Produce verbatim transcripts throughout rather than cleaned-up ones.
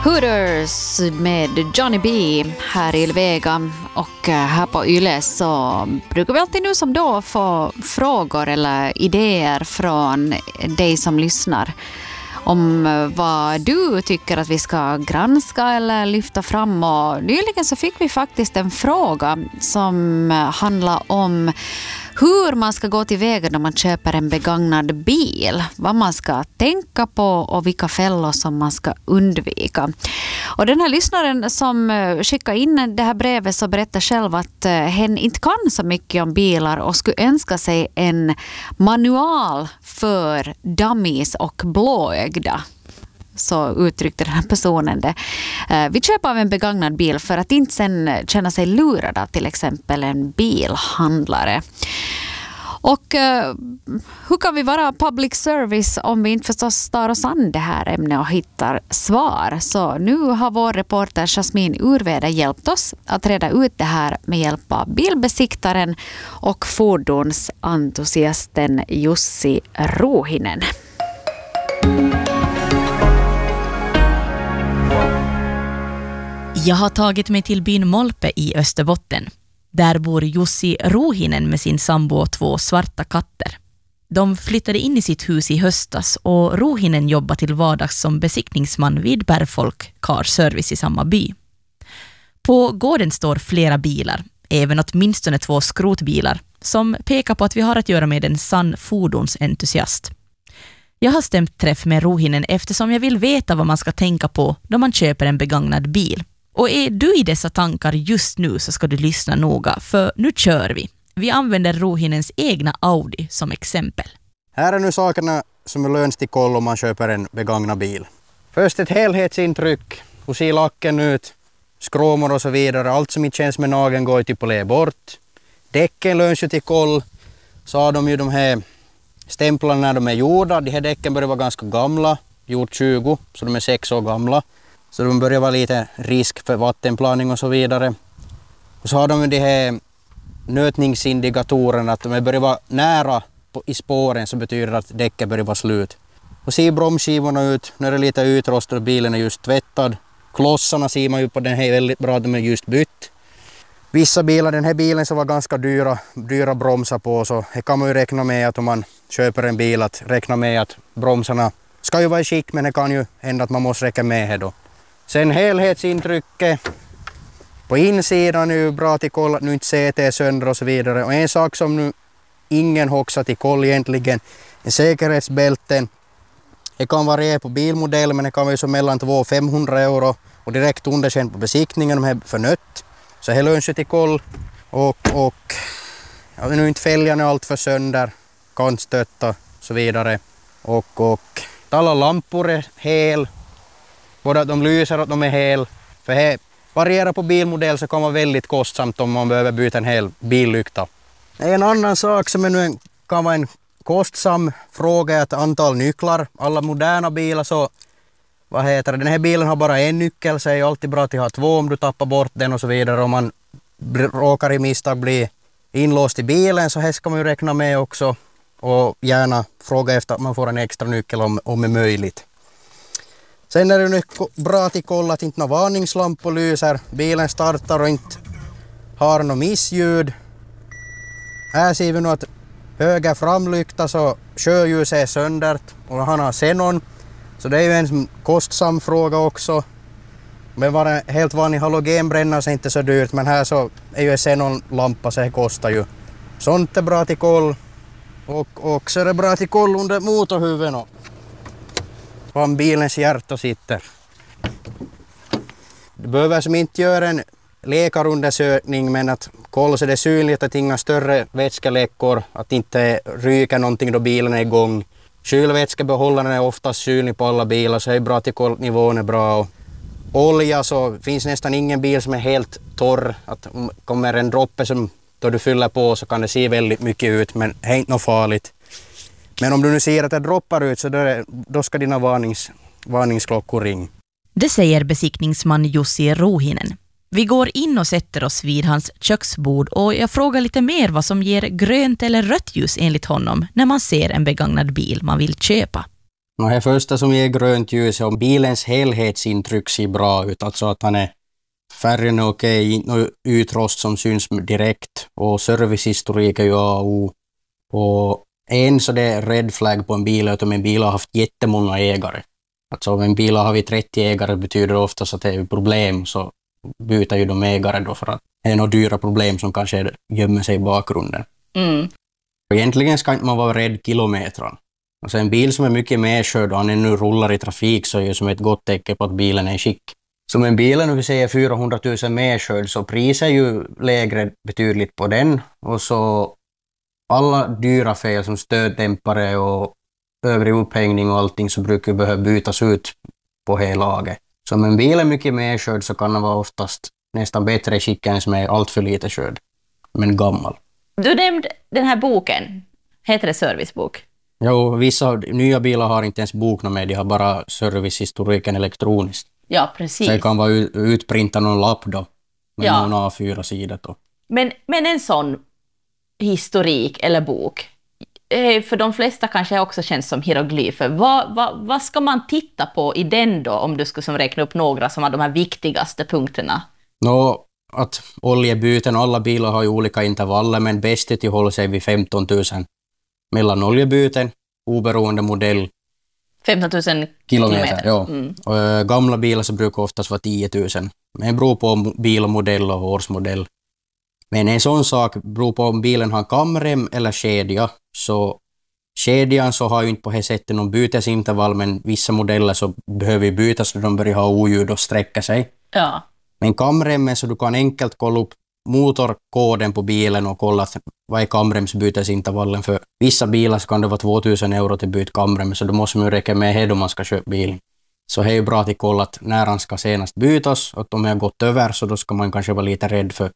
Hooters med Johnny B här i Vega, och här på Yle så brukar vi alltid nu som då få frågor eller idéer från dig som lyssnar om vad du tycker att vi ska granska eller lyfta fram. Och nyligen så fick vi faktiskt en fråga som handlar om hur man ska gå till väga när man köper en begagnad bil. Vad man ska tänka på och vilka fällor som man ska undvika. Och den här lyssnaren som skickade in det här brevet så berättar själv att hen inte kan så mycket om bilar och skulle önska sig en manual för dummies och blåögda. Så uttryckte den här personen det. Vi köper av en begagnad bil för att inte sen känna sig lurad av till exempel en bilhandlare. Och uh, hur kan vi vara public service om vi inte förstås tar oss an det här ämnet och hittar svar? Så nu har vår reporter Jasmin Urvede hjälpt oss att reda ut det här med hjälp av bilbesiktaren och fordonsentusiasten Jussi Ruuhinen. Jag har tagit mig till byn Molpe i Österbotten. Där bor Jussi Ruuhinen med sin sambo och två svarta katter. De flyttade in i sitt hus i höstas och Ruuhinen jobbar till vardags som besiktningsman vid Bergfolk Car Service i samma by. På gården står flera bilar, även åtminstone två skrotbilar, som pekar på att vi har att göra med en sann fordonsentusiast. Jag har stämt träff med Ruuhinen eftersom jag vill veta vad man ska tänka på då man köper en begagnad bil. Och är du i dessa tankar just nu så ska du lyssna noga, för nu kör vi. Vi använder Ruuhinens egna Audi som exempel. Här är nu sakerna som är löns till koll om man köper en begagnad bil. Först ett helhetsintryck. Hur ser lacken ut? Skråmor och så vidare. Allt som inte känns med nageln går till polé bort. Däcken löns ju till koll. Så har de ju de här stämplarna när de är gjorda. De här däcken börjar vara ganska gamla. Gjort tjugo, så de är sex år gamla. Så de börjar vara lite risk för vattenplaning och så vidare. Och så har de de här nötningsindikatorerna, att de börjar vara nära på, i spåren, så betyder det att däcket börjar vara slut. Och ser bromsskivorna ut, när det är lite utrostad och bilen är just tvättad. Klossarna ser man ju på den här väldigt bra, de är just bytt. Vissa bilar, den här bilen så var ganska dyra, dyra bromsar på, så det kan man ju räkna med att om man köper en bil att räkna med att bromsarna ska ju vara i skick, men det kan ju hända att man måste räcka med här då. Sen helhetsintrycket på insidan är ju bra till koll att nu inte C T är sönder och så vidare. Och en sak som nu ingen hoxar till koll egentligen är säkerhetsbälten. Det kan variera på bilmodell, men det kan vara så mellan två och femhundra euro och direkt underkänt på besiktningen om det är för nött. Så det löns ju till koll och, och ja, nu inte fälgarna allt för sönder, kantstötta och så vidare. Och, och alla lampor är hel. Både att de lyser och att de är hel. För det varierar på bilmodell så kan vara väldigt kostsamt om man behöver byta en hel billykta. En annan sak som är nu en, kan vara en kostsam fråga är att antal nycklar. Alla moderna bilar så, vad heter det, den här bilen har bara en nyckel, så är det alltid bra att ha två om du tappar bort den och så vidare. Om man råkar i misstag bli inlåst i bilen så här ska man ju räkna med också. Och gärna fråga efter att man får en extra nyckel om, om är möjligt. Sen är det nu bra att kolla att inte några varningslampor lyser. Bilen startar och inte har något missljud. Här ser vi nu att höger framlykta så körljuset är söndert och han har xenon. Så det är ju en kostsam fråga också. Men bara helt vanlig halogenbrännare så är inte så dyrt, men här så är ju en xenonlampa så det kostar ju. Sånt är bra till koll. Och, och så är det bra till koll under motorhuven och var bilens hjärta sitter. Du behöver som inte göra en läkarundersökning, men att kolla så det är synligt att inga större vätskeläckor, att inte ryker någonting då bilen är igång. Kylvätskebehållaren är oftast synlig på alla bilar, så det är bra till koll att nivån är bra. Och olja så finns nästan ingen bil som är helt torr. Att kommer en droppe som då du fyller på så kan det se väldigt mycket ut, men det är inte något farligt. Men om du nu ser att det droppar ut så då, då ska dina varnings, varningsklockor ringa. Det säger besiktningsman Jussi Ruuhinen. Vi går in och sätter oss vid hans köksbord och jag frågar lite mer vad som ger grönt eller rött ljus enligt honom när man ser en begagnad bil man vill köpa. Och det första som ger grönt ljus är om bilens helhetsintryck ser bra ut. Alltså att han är färgen är okej, inte någon utrost som syns direkt. Och servicehistorik är ju A och O. Och en så det är red flag på en bil är att om en bil har haft jättemånga ägare. Alltså om en bil har haft trettio ägare betyder det oftast att det är problem, så byter ju de ägare då för att det är några dyra problem som kanske gömmer sig i bakgrunden. Mm. Och egentligen ska inte man vara rädd kilometrar. Alltså en bil som är mycket medkörd och han nu rullar i trafik så är det som ett gott tecken på att bilen är i skick. Så med bilen, om vi säger fyrahundratusen medkörd, så priset är ju lägre betydligt på den. Och så alla dyra fel som stöddämpare och övrig upphängning och allting så brukar behöva bytas ut på hela laget. Så om en bil är mycket medkörd så kan den vara oftast nästan bättre i skick än som är allt för lite körd, men gammal. Du nämnde den här boken. Heter det servicebok? Jo, vissa nya bilar har inte ens bok med, de har bara servicehistoriken elektroniskt. Ja, precis. Så det kan vara utprinta någon lapp då, med ja. någon A fyra sidor då. Men, men en sån historik eller bok, för de flesta kanske också känns som hieroglyfer. Vad, vad, vad ska man titta på i den då, om du skulle som räkna upp några som har de här viktigaste punkterna? Nå, att oljebyten, alla bilar har ju olika intervaller, men bäst är att hålla sig vid femton tusen mellan oljebyten, oberoende modell. femton tusen kilometer, kilometer. ja. Mm. Och, äh, gamla bilar så brukar oftast vara tio tusen. Men det beror på bil och modell och årsmodell. Men en sån sak beror på om bilen har kamrem eller kedja. Så kedjan så har ju inte på det sättet någon bytesintervall, men vissa modeller så behöver ju bytas så de börjar ha oljud och sträcka sig. Ja. Men kamremmen så du kan enkelt kolla upp motorkoden på bilen och kolla vad är kamremsbytesintervallen. För vissa bilar så kan det vara tvåtusen euro till byt kamrem, så då måste man ju räcka med det om man ska köpa bilen. Så det är ju bra att kolla att när han ska senast bytas, och om jag har gått över så då ska man kanske vara lite rädd, för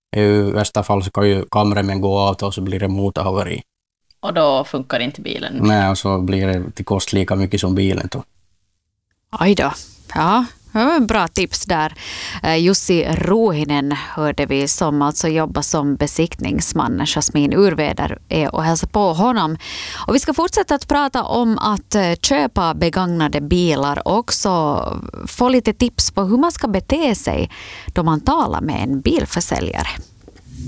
i värsta fall så kan ju kamremmen gå av och så blir det motorhaveri. Och då funkar inte bilen. Nej, och så blir det till kost lika mycket som bilen då. Oj då. Ja, bra tips där. Jussi Ruuhinen hörde vi, som alltså jobbar som besiktningsman. Jasmin Urveder är och hälsar på honom. Och vi ska fortsätta att prata om att köpa begagnade bilar och också få lite tips på hur man ska bete sig då man talar med en bilförsäljare.